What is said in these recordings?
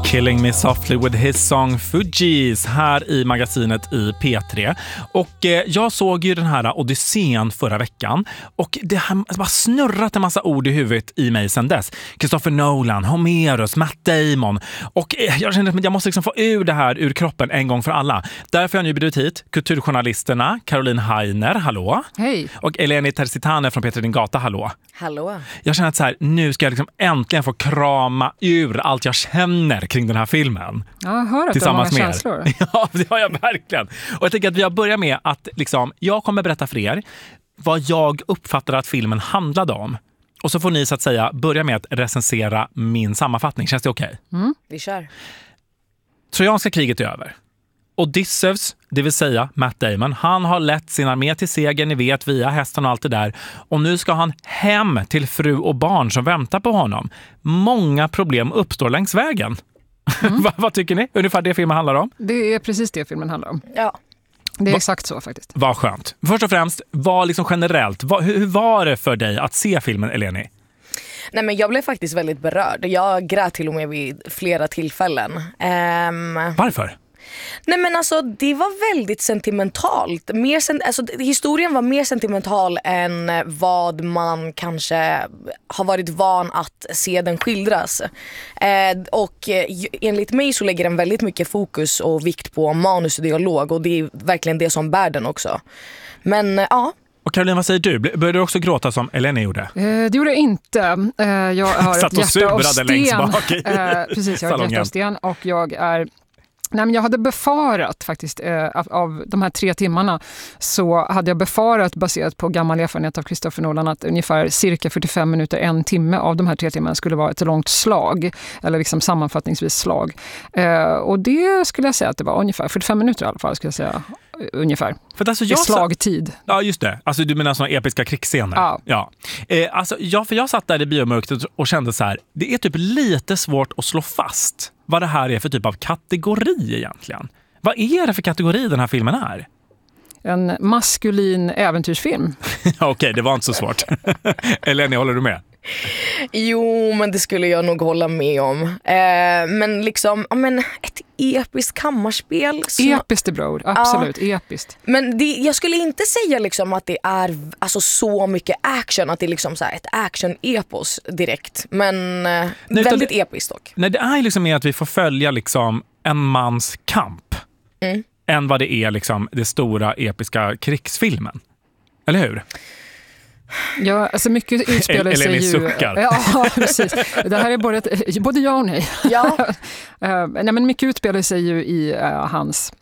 Killing Me Softly with his song Fugees här i magasinet i P3. Och jag såg ju den här Odysseen förra veckan och det har bara snurrat en massa ord i huvudet i mig sedan dess. Christopher Nolan, Homeros, Matt Damon. Och jag kände att jag måste liksom få ur det här ur kroppen en gång för alla. Därför har jag nu bjudit hit kulturjournalisterna Caroline Heiner, hallå. Hej. Och Eleni Tersitane från Peter Din Gata, hallå. Hallå. Jag känner att så här, nu ska jag liksom äntligen få krama ur allt jag känner kring den här filmen. Ja, jag hör att du har många känslor. Ja, det har jag verkligen. Och jag tänker att vi har börjat med att liksom, jag kommer berätta för er vad jag uppfattar att filmen handlade om. Och så får ni så att säga börja med att recensera min sammanfattning. Känns det okej? Vi kör. Trojanska kriget är över. Odysseus, det vill säga Matt Damon, han har lett sin armé till seger, ni vet, via hästen och allt det där. Och nu ska han hem till fru och barn som väntar på honom. Många problem uppstår längs vägen. Vad tycker ni? Ungefär det filmen handlar om? Det är precis det filmen handlar om. Ja. Det är exakt så faktiskt. Vad skönt. Först och främst, vad liksom generellt, hur var det för dig att se filmen, Eleni? Nej, men jag blev faktiskt väldigt berörd. Jag grät till och med vid flera tillfällen. Varför? Nej, men alltså det var väldigt sentimentalt. Historien var mer sentimental än vad man kanske har varit van att se den skildras. Och enligt mig så lägger den väldigt mycket fokus och vikt på manus och dialog. Och det är verkligen det som bär den också. Men ja. Och Caroline, vad säger du? Började du också gråta som Eleni gjorde? Det gjorde jag inte. Jag har satt ett hjärta av sten. längst bak i precis, jag har ett hjärta av sten och jag är... Nej, men jag hade befarat faktiskt av de här 3 timmarna så hade jag befarat baserat på gammal erfarenhet av Christopher Nolan att ungefär cirka 45 minuter, 1 timme av de här 3 timmarna skulle vara ett långt slag eller liksom sammanfattningsvis slag. Och det skulle jag säga att det var ungefär 45 minuter i alla fall skulle jag säga. Ungefär. För alltså slagtid. Ja, just det. Alltså du menar såna episka krigsscener. Ja. För jag satt där i biomörkret och kände så här, det är typ lite svårt att slå fast vad det här är för typ av kategori egentligen. Vad är det för kategori den här filmen är? En maskulin äventyrsfilm. Okej, det var inte så svårt. Eleni, håller du med? Jo, men det skulle jag nog hålla med om. Men liksom, ett episkt kammarspel. Episkt är bra ord, absolut, episkt. Men jag skulle inte säga liksom att det är alltså så mycket action, att det är liksom så här ett action-epos direkt. Men väldigt episkt dock. Nej, det är liksom mer att vi får följa liksom en mans kamp. Än vad det är liksom det stora episka krigsfilmen. Eller hur? Ja, alltså mycket utspelar sig ju... suckar. Ja, precis. Det här är både ja och nej. Ja. Nej, men mycket utspelar sig ju i hans...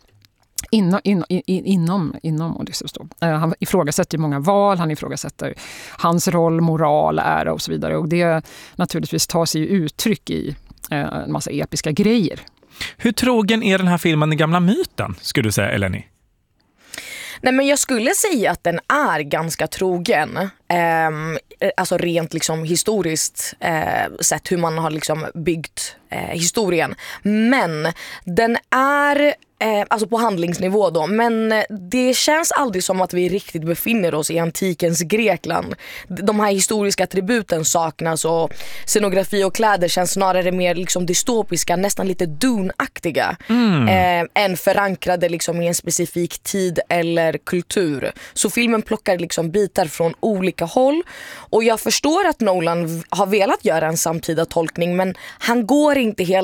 Inom Odysseus då. Han ifrågasätter ju många val, han ifrågasätter hans roll, moral, ära och så vidare. Och det naturligtvis tar sig ju uttryck i en massa episka grejer. Hur trogen är den här filmen den gamla myten, skulle du säga, Eleni? Nej, men jag skulle säga att den är ganska trogen. Alltså rent liksom historiskt sett hur man har liksom byggt historien. Men den är alltså på handlingsnivå då, men det känns aldrig som att vi riktigt befinner oss i antikens Grekland. De här historiska attributen saknas och scenografi och kläder känns snarare mer liksom dystopiska, nästan lite Dune-aktiga än förankrade liksom i en specifik tid eller kultur. Så filmen plockar liksom bitar från olika håll och jag förstår att Nolan har velat göra en samtida tolkning, men han går inte hela